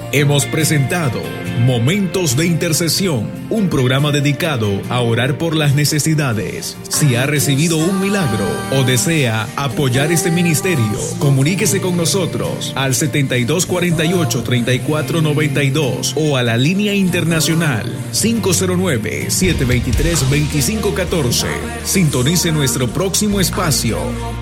Hemos presentado Momentos de Intercesión, un programa dedicado a orar por las necesidades. Si ha recibido un milagro o desea apoyar este ministerio, comuníquese con nosotros al 7248-3492 o a la línea internacional 509-723-2514. Sintonice nuestro próximo espacio.